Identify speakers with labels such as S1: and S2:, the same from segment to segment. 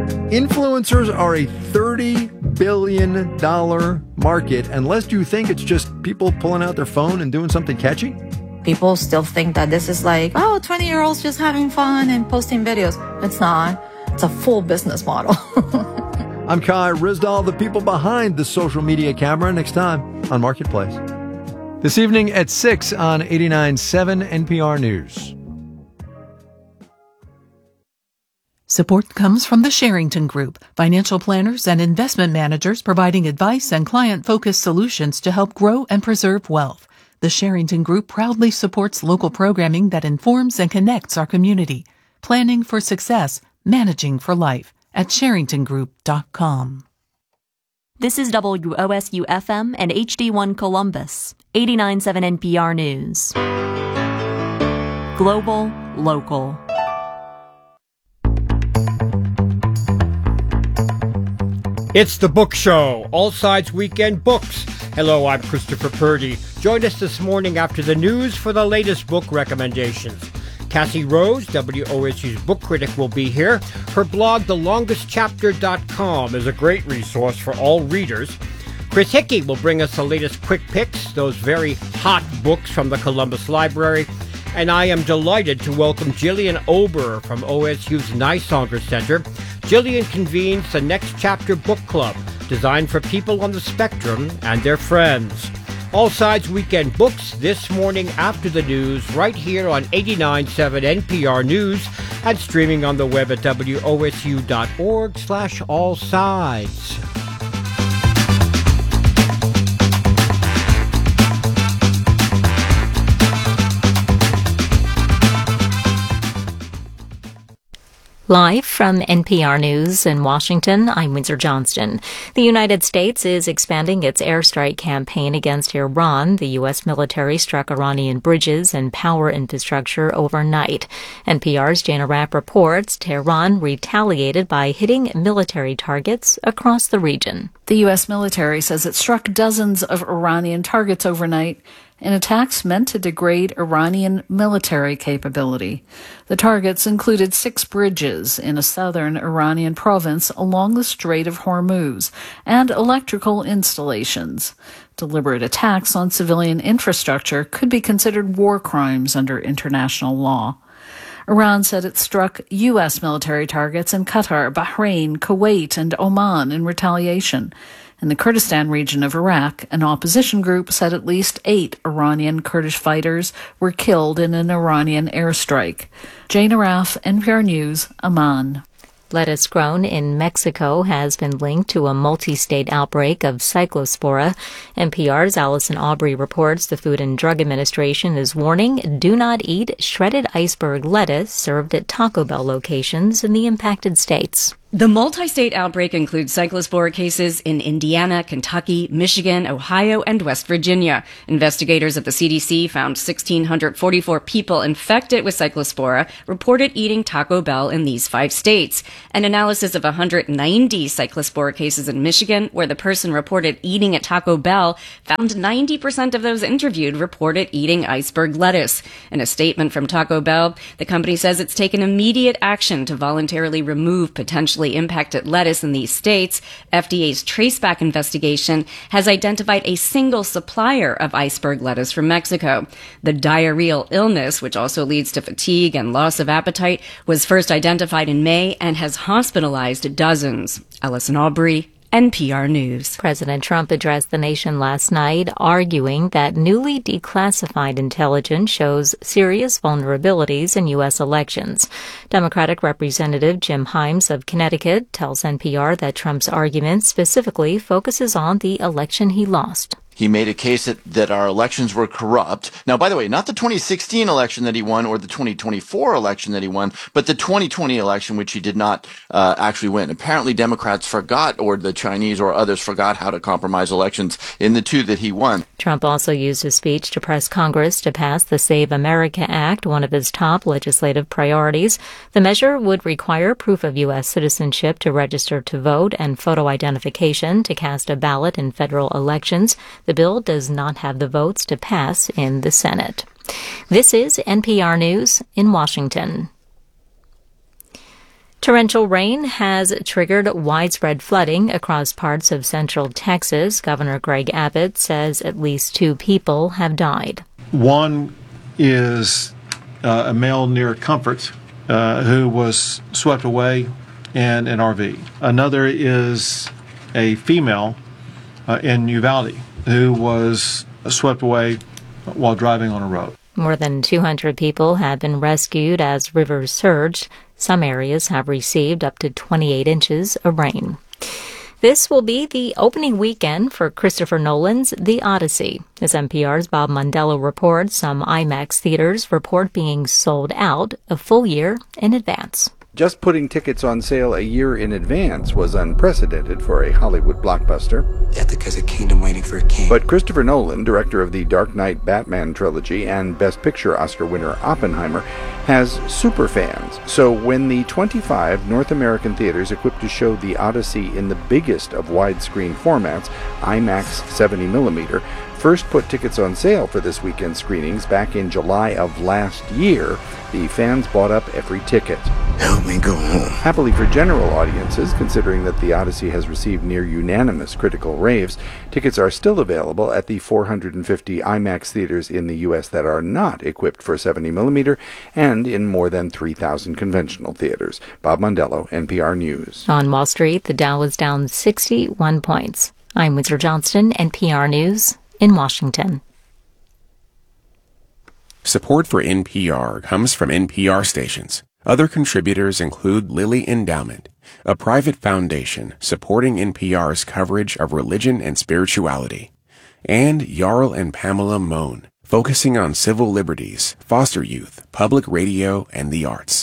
S1: Influencers are a $30 billion market, unless you think it's just people pulling out their phone and doing something catchy.
S2: People still think that this is like, 20-year-olds just having fun and posting videos. It's not. It's a full business model.
S1: I'm Kai Ryssdal, the people behind the social media camera, next time on Marketplace. This evening at 6 on 89.7 NPR News.
S3: Support comes from the Sherrington Group, financial planners and investment managers providing advice and client-focused solutions to help grow and preserve wealth. The Sherrington Group proudly supports local programming that informs and connects our community. Planning for success, managing for life at sherringtongroup.com.
S4: This is WOSU-FM and HD1 Columbus, 89.7 NPR News. Global, local.
S5: It's the Book Show, All Sides Weekend Books. Hello, I'm Christopher Purdy. Join us this morning after the news for the latest book recommendations. Cassie Rose, WOSU's book critic, will be here. Her blog, thelongestchapter.com, is a great resource for all readers. Chris Hickey will bring us the latest quick picks, those very hot books from the Columbus Library. And I am delighted to welcome Jillian Ober from OSU's Nisonger Center. Jillian convenes the Next Chapter Book Club, designed for people on the spectrum and their friends. All Sides Weekend Books this morning after the news, right here on 89.7 NPR News and streaming on the web at wosu.org/allsides.
S6: Live from NPR News in Washington, I'm Windsor Johnston. The United States is expanding its airstrike campaign against Iran. The U.S. military struck Iranian bridges and power infrastructure overnight. NPR's Jana Rapp reports Tehran retaliated by hitting military targets across the region.
S7: The U.S. military says it struck dozens of Iranian targets overnight in attacks meant to degrade Iranian military capability. The targets included 6 bridges in a southern Iranian province along the Strait of Hormuz and electrical installations. Deliberate attacks on civilian infrastructure could be considered war crimes under international law. Iran said it struck U.S. military targets in Qatar, Bahrain, Kuwait, and Oman in retaliation. In the Kurdistan region of Iraq, an opposition group said at least 8 Iranian Kurdish fighters were killed in an Iranian airstrike. Jane Araf, NPR News, Amman.
S6: Lettuce grown in Mexico has been linked to a multi-state outbreak of cyclospora. NPR's Allison Aubrey reports the Food and Drug Administration is warning do not eat shredded iceberg lettuce served at Taco Bell locations in the impacted states.
S8: The multi-state outbreak includes cyclospora cases in Indiana, Kentucky, Michigan, Ohio, and West Virginia. Investigators at the CDC found 1,644 people infected with cyclospora reported eating Taco Bell in these 5 states. An analysis of 190 cyclospora cases in Michigan, where the person reported eating at Taco Bell, found 90% of those interviewed reported eating iceberg lettuce. In a statement from Taco Bell, the company says it's taken immediate action to voluntarily remove potentially impacted lettuce in these states. FDA's Traceback investigation has identified a single supplier of iceberg lettuce from Mexico. The diarrheal illness, which also leads to fatigue and loss of appetite, was first identified in May and has hospitalized dozens. Allison Aubrey, NPR News.
S6: President Trump addressed the nation last night, arguing that newly declassified intelligence shows serious vulnerabilities in U.S. elections. Democratic Representative Jim Himes of Connecticut tells NPR that Trump's argument specifically focuses on the election he lost.
S9: He made a case that our elections were corrupt. Now, by the way, not the 2016 election that he won or the 2024 election that he won, but the 2020 election, which he did not actually win. Apparently, Democrats forgot, or the Chinese or others forgot how to compromise elections in the 2 that he won.
S6: Trump also used his speech to press Congress to pass the Save America Act, one of his top legislative priorities. The measure would require proof of U.S. citizenship to register to vote and photo identification to cast a ballot in federal elections. The bill does not have the votes to pass in the Senate. This is NPR News in Washington. Torrential rain has triggered widespread flooding across parts of central Texas. Governor Greg Abbott says at least 2 people have died.
S10: One is a male near Comfort who was swept away in an RV. Another is a female in Uvalde who was swept away while driving on a road.
S6: More than 200 people have been rescued as rivers surged. Some areas have received up to 28 inches of rain. This will be the opening weekend for Christopher Nolan's The Odyssey. As NPR's Bob Mondello reports, some IMAX theaters report being sold out a full year in advance.
S11: Just putting tickets on sale a year in advance was unprecedented for a Hollywood blockbuster.
S12: Ethica's a kingdom waiting for a king.
S11: But Christopher Nolan, director of the Dark Knight Batman trilogy and Best Picture Oscar winner Oppenheimer, has superfans. So when the 25 North American theaters equipped to show The Odyssey in the biggest of widescreen formats, IMAX 70mm, first put tickets on sale for this weekend screenings back in July of last year, the fans bought up every ticket.
S12: Help me go home.
S11: Happily for general audiences, considering that The Odyssey has received near unanimous critical raves, tickets are still available at the 450 IMAX theaters in the U.S. that are not equipped for 70mm and in more than 3,000 conventional theaters. Bob Mondello, NPR News.
S6: On Wall Street, the Dow was down 61 points. I'm Windsor Johnston, NPR News in Washington.
S13: Support for NPR comes from NPR stations. Other contributors include Lilly Endowment, a private foundation supporting NPR's coverage of religion and spirituality, and Jarl and Pamela Mohn, focusing on civil liberties, foster youth, public radio, and the arts.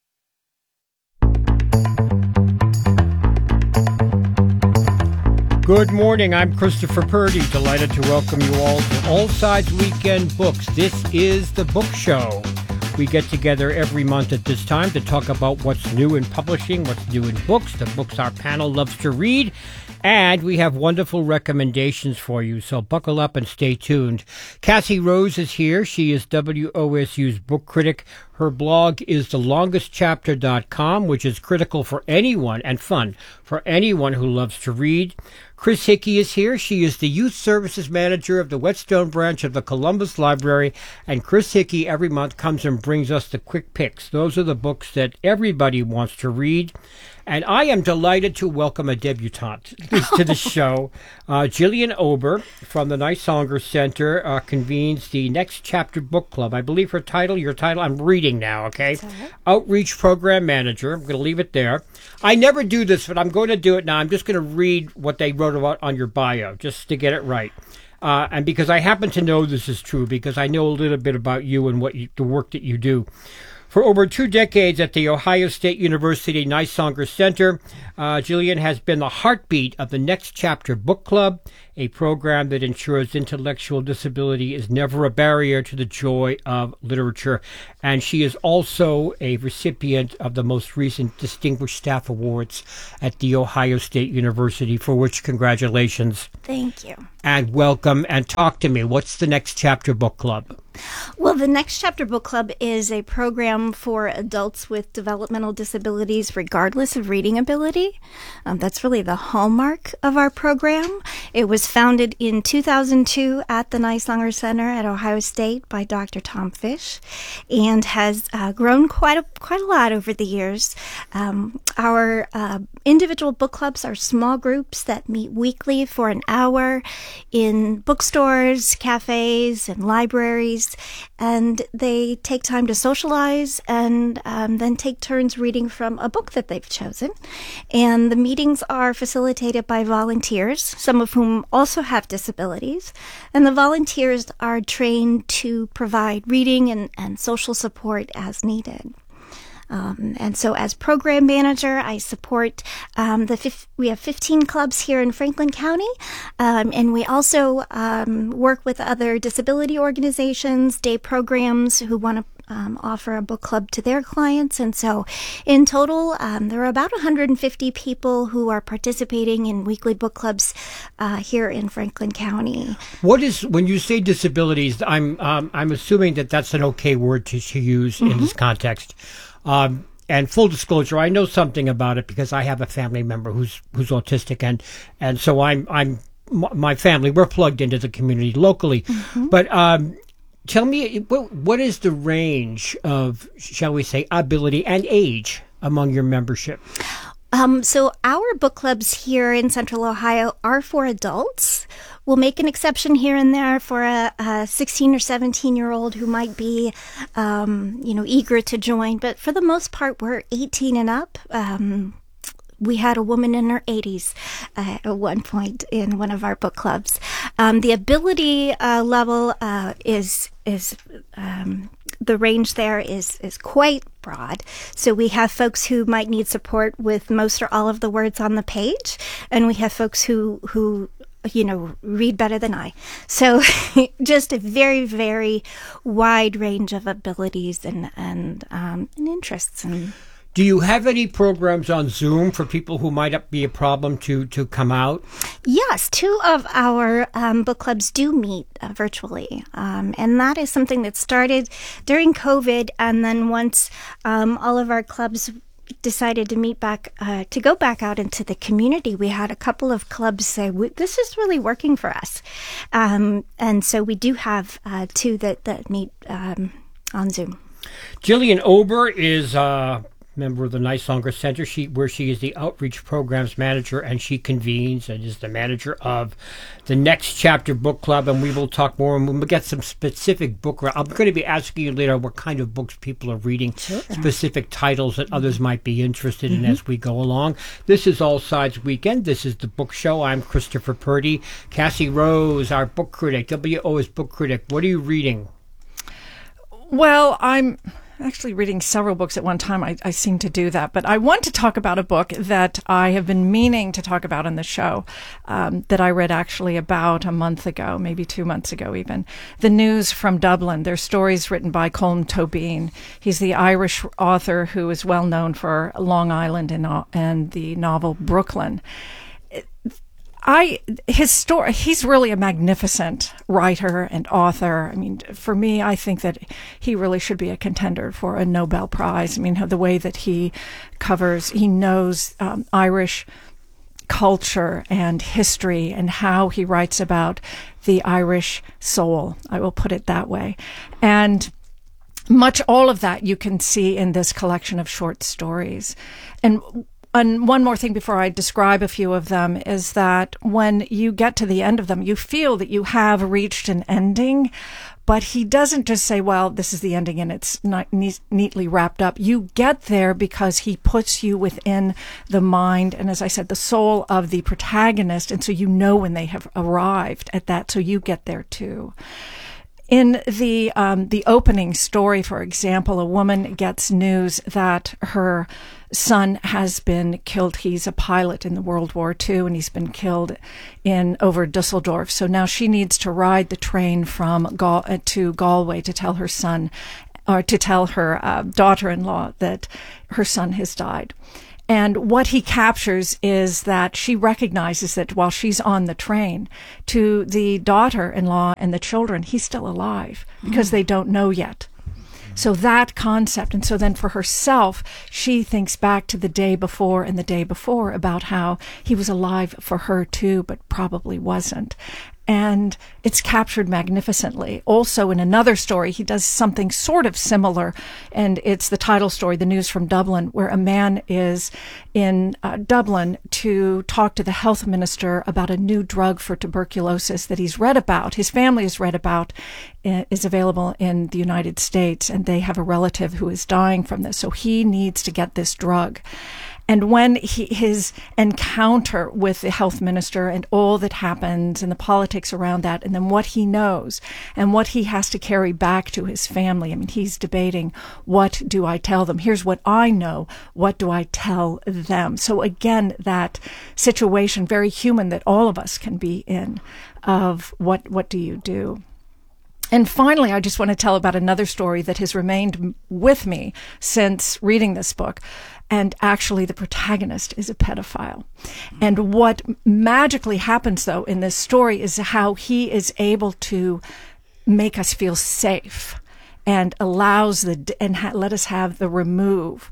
S5: Good morning. I'm Christopher Purdy. Delighted to welcome you all to All Sides Weekend Books. This is the book show. We get together every month at this time to talk about what's new in publishing, what's new in books, the books our panel loves to read, and we have wonderful recommendations for you, so buckle up and stay tuned. Cassie Rose is here. She is WOSU's book critic. Her blog is thelongestchapter.com, which is critical for anyone and fun for anyone who loves to read. Chris Hickey is here. She is the Youth Services Manager of the Whetstone branch of the Columbus Library. And Chris Hickey every month comes and brings us the quick picks. Those are the books that everybody wants to read. And I am delighted to welcome a debutante to the show. Jillian Ober from the Nysonger Center convenes the Next Chapter Book Club. I believe your title, I'm reading now, okay? Right. Outreach Program Manager. I'm going to leave it there. I never do this, but I'm going to do it now. I'm just going to read what they wrote about on your bio, just to get it right. And because I happen to know this is true, because I know a little bit about you and the work that you do. For over 2 decades at the Ohio State University Nysonger Center, Jillian has been the heartbeat of the Next Chapter Book Club, a program that ensures intellectual disability is never a barrier to the joy of literature. And she is also a recipient of the most recent Distinguished Staff Awards at the Ohio State University, for which congratulations.
S14: Thank you.
S5: And welcome, and talk to me. What's the Next Chapter Book Club?
S14: Well, the Next Chapter Book Club is a program for adults with developmental disabilities, regardless of reading ability. That's really the hallmark of our program. It was founded in 2002 at the Nysonger Center at Ohio State by Dr. Tom Fish, and has grown quite a lot over the years. Our individual book clubs are small groups that meet weekly for an hour in bookstores, cafes, and libraries, and they take time to socialize and then take turns reading from a book that they've chosen. And the meetings are facilitated by volunteers, some of whom also have disabilities, and the volunteers are trained to provide reading and social support as needed. And so as program manager, I support we have 15 clubs here in Franklin County, and we also work with other disability organizations, day programs who want to offer a book club to their clients. And so in total, there are about 150 people who are participating in weekly book clubs here in Franklin County.
S5: When you say disabilities, I'm assuming that that's an okay word to use in this context. And full disclosure, I know something about it because I have a family member who's autistic, and so my family, we're plugged into the community locally. Mm-hmm. But tell me, what is the range of, shall we say, ability and age among your membership?
S14: So our book clubs here in Central Ohio are for adults. We'll make an exception here and there for a 16 or 17-year-old who might be, eager to join. But for the most part, we're 18 and up. We had a woman in her 80s at one point in one of our book clubs. The ability level is the range there is quite broad. So we have folks who might need support with most or all of the words on the page, and we have folks who read better than I. So just a very, very wide range of abilities and interests. And
S5: do you have any programs on Zoom for people who might be a problem to come out?
S14: Yes, 2 of our book clubs do meet virtually. And that is something that started during COVID. And then once all of our clubs decided to meet back, to go back out into the community, we had a couple of clubs say, this is really working for us. And so we do have 2 that meet on Zoom.
S5: Jillian Ober is member of the Nice Longer Center, where she is the Outreach Programs Manager, and she convenes and is the manager of the Next Chapter Book Club, and we will talk more, and we'll get some specific book. I'm going to be asking you later what kind of books people are reading, sure, specific titles that others might be interested in as we go along. This is All Sides Weekend. This is the book show. I'm Christopher Purdy. Cassie Rose, our book critic, WO's book critic. What are you reading?
S15: Well, I'm actually reading several books at one time. I seem to do that. But I want to talk about a book that I have been meaning to talk about in the show, that I read actually about a month ago, maybe 2 months ago even. The News from Dublin. They're stories written by Colm Tóibín. He's the Irish author who is well known for Long Island and the novel Brooklyn. He's really a magnificent writer and author. I mean, for me, I think that he really should be a contender for a Nobel Prize. I mean, the way that he knows Irish culture and history and how he writes about the Irish soul. I will put it that way. And all of that you can see in this collection of short stories. And one more thing before I describe a few of them is that when you get to the end of them, you feel that you have reached an ending, but he doesn't just say, well, this is the ending and it's not neatly wrapped up. You get there because he puts you within the mind and, as I said, the soul of the protagonist. And so you know when they have arrived at that, so you get there too. In the opening story, for example, a woman gets news that her son has been killed. He's a pilot in the World War II, and he's been killed over Dusseldorf. So now she needs to ride the train from to Galway to tell her son, or to tell her daughter-in-law that her son has died. And what he captures is that she recognizes that while she's on the train, to the daughter-in-law and the children, he's still alive because they don't know yet. So that concept. And so then for herself, she thinks back to the day before and the day before about how he was alive for her too, but probably wasn't. And it's captured magnificently. Also, in another story, he does something sort of similar, and it's the title story, The News from Dublin, where a man is in Dublin to talk to the health minister about a new drug for tuberculosis that he's read about, his family has read about, is available in the United States, and they have a relative who is dying from this, so he needs to get this drug. And when his encounter with the health minister and all that happens and the politics around that, and then what he knows and what he has to carry back to his family. I mean, he's debating, what do I tell them? Here's what I know. What do I tell them? So again, that situation, very human, that all of us can be in, of what do you do? And finally, I just want to tell about another story that has remained with me since reading this book. And actually, the protagonist is a pedophile. And what magically happens, though, in this story is how he is able to make us feel safe and allows let us have the remove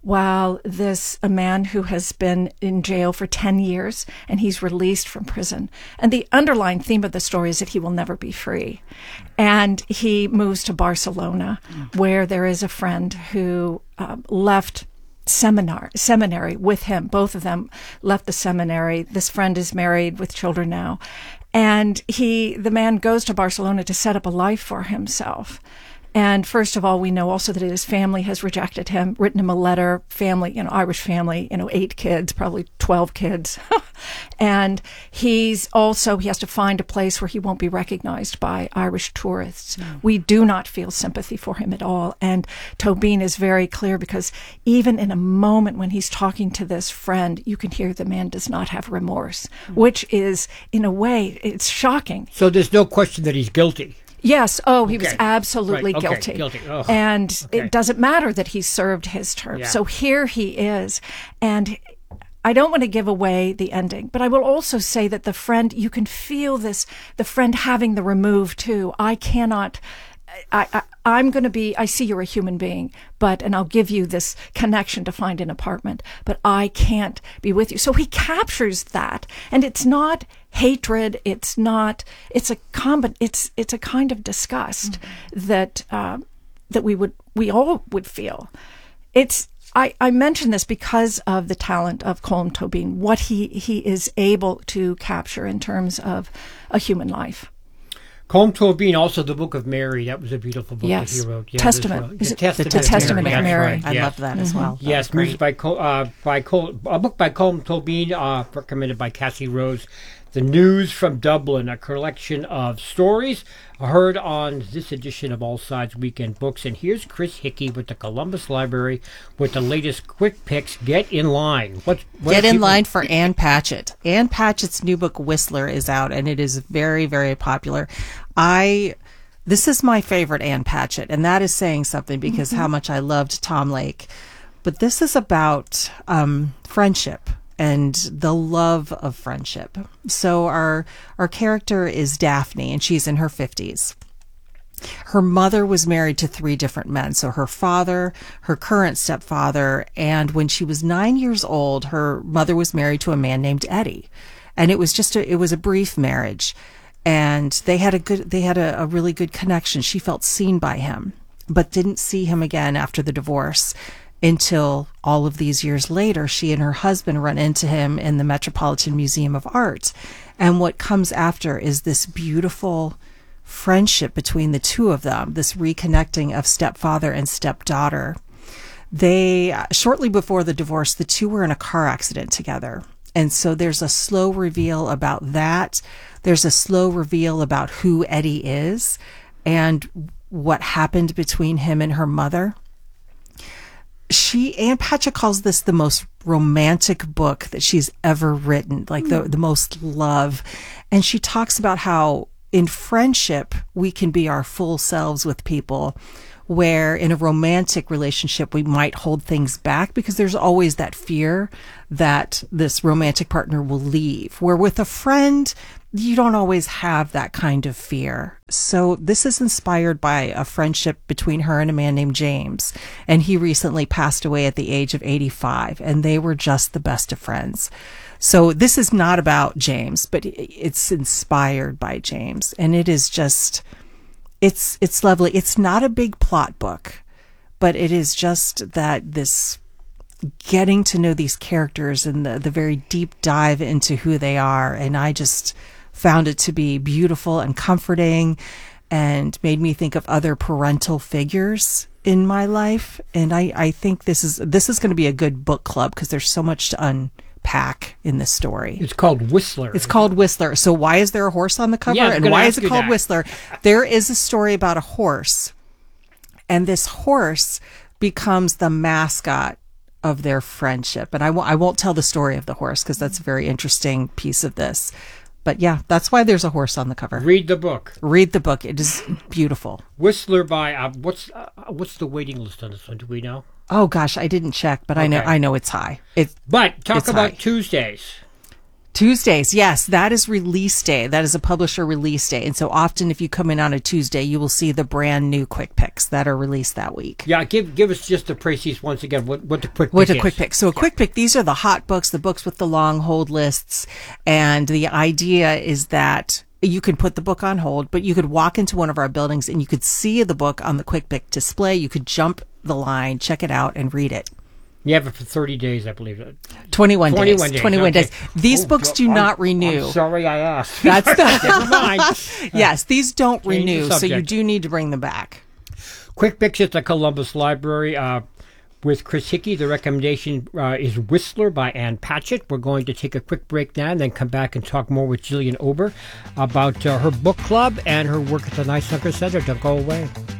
S15: while a man who has been in jail for 10 years and he's released from prison. And the underlying theme of the story is that he will never be free. And he moves to Barcelona, where there is a friend who left seminary with him. Both of them left the seminary. This friend is married with children now. And the man goes to Barcelona to set up a life for himself. And first of all, we know also that his family has rejected him, written him a letter, Irish family, 8 kids, probably 12 kids. And he has to find a place where he won't be recognized by Irish tourists. We do not feel sympathy for him at all. And Tobin is very clear, because even in a moment when he's talking to this friend, you can hear the man does not have remorse, which is, in a way, it's shocking.
S5: So there's no question that he's guilty.
S15: Yes. Oh, he was absolutely
S5: Right.
S15: guilty.
S5: Guilty. Oh.
S15: And it doesn't matter that he served his term.
S5: Yeah.
S15: So here he is. And I don't want to give away the ending, but I will also say that the friend, you can feel the friend having the remove too. I see you're a human being, and I'll give you this connection to find an apartment, but I can't be with you. So he captures that, and it's not hatred. It's a kind of disgust that we all would feel. I mention this because of the talent of Colm Tobin, what he is able to capture in terms of a human life.
S5: Colm Tobin, also the Book of Mary. That was a beautiful book
S15: yes.
S5: that he wrote. Yeah,
S15: Testament.
S5: Is
S15: it the Testament of Mary?
S5: Right.
S4: I loved that as well.
S5: Yes, music a book by Colm Tobin, recommended by Cassie Rose. The News from Dublin, a collection of stories heard on this edition of All Sides Weekend Books. And here's Chris Hickey with the Columbus Library with the latest quick picks. Get in line.
S4: Get in line for Ann Patchett. Ann Patchett's new book, Whistler, is out, and it is very, very popular. This is my favorite Ann Patchett, and that is saying something, because how much I loved Tom Lake. But this is about friendship and the love of friendship. So our character is Daphne, and she's in her 50s. Her mother was married to 3 different men. So her father, her current stepfather, and when she was 9 years old, her mother was married to a man named Eddie. And it was it was a brief marriage. And they had a really good connection. She felt seen by him, but didn't see him again after the divorce. Until all of these years later, she and her husband run into him in the Metropolitan Museum of Art. And what comes after is this beautiful friendship between the two of them, this reconnecting of stepfather and stepdaughter. Shortly before the divorce, the two were in a car accident together. And so there's a slow reveal about that. There's a slow reveal about who Eddie is and what happened between him and her mother. Ann Patchett calls this the most romantic book that she's ever written, like the most love. And she talks about how in friendship, we can be our full selves with people, where in a romantic relationship, we might hold things back because there's always that fear that this romantic partner will leave. Where with a friend, you don't always have that kind of fear. So this is inspired by a friendship between her and a man named James. And he recently passed away at the age of 85, and they were just the best of friends. So this is not about James, but it's inspired by James. And it is just, it's lovely. It's not a big plot book, but it is just that this getting to know these characters and the very deep dive into who they are. And I just found it to be beautiful and comforting, and made me think of other parental figures in my life. And I think this is going to be a good book club, because there's so much to unpack in this story.
S5: It's called Whistler.
S4: It's called Whistler. So why is there a horse on the cover?
S5: Yeah,
S4: and why is it called Whistler? There is a story about a horse, and this horse becomes the mascot of their friendship. And I won't tell the story of the horse, because that's a very interesting piece of this. But yeah, that's why there's a horse on the cover.
S5: Read the book.
S4: Read the book. It is beautiful.
S5: Whistler by what's the waiting list on this one? Do we know?
S4: Oh gosh, I didn't check, but okay. I know it's high.
S5: But talk about high. Tuesdays.
S4: Tuesdays, yes, that is release day. That is a publisher release day. And so often if you come in on a Tuesday, you will see the brand new quick picks that are released that week.
S5: Yeah, give us just the précis once again what the quick pick
S4: What
S5: is.
S4: a quick pick. So a quick pick, these are the hot books, the books with the long hold lists. And the idea is that you can put the book on hold, but you could walk into one of our buildings and you could see the book on the quick pick display. You could jump the line, check it out, and read it.
S5: You have it for 30 days, I believe.
S4: 21 days. 21
S5: okay.
S4: days. These books do not renew.
S5: I'm sorry I asked.
S4: That's
S5: Never mind.
S4: Yes, these don't renew,
S5: the
S4: so you
S5: subject.
S4: do need to bring them back.
S5: Quick Picks at the Columbus Library with Chris Hickey. The recommendation is Whistler by Ann Patchett. We're going to take a quick break now and then come back and talk more with Jillian Ober about her book club and her work at the Nighthawk Center. Don't go away.